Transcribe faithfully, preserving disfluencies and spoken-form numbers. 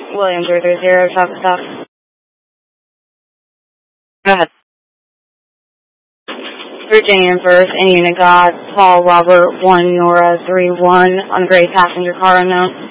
William three three zero, stop, stop. Go ahead. Virginia first, Indian God, Paul Robert one, Nora three one, on the gray passenger car unknown.